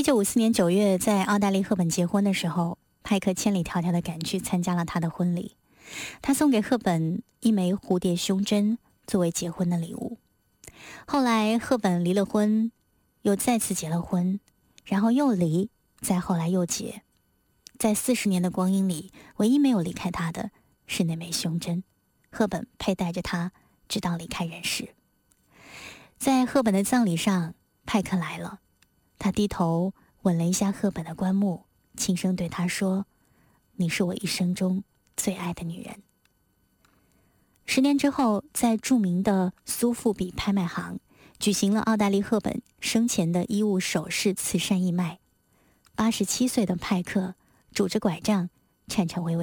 1954年9月，在奥黛丽·赫本结婚的时候，派克千里迢迢地赶去参加了她的婚礼。他送给赫本一枚蝴蝶胸针作为结婚的礼物。后来赫本离了婚，又再次结了婚，然后又离，再后来又结。在40年的光阴里，唯一没有离开他的是那枚胸针，赫本佩戴着它直到离开人世。在赫本的葬礼上，派克来了，他低头吻了一下赫本的棺木，轻声对她说：“你是我一生中最爱的女人。”10年之后，在著名的苏富比拍卖行举行了奥黛丽·赫本生前的衣物首饰慈善义卖。87岁的派克拄着拐杖，颤颤巍巍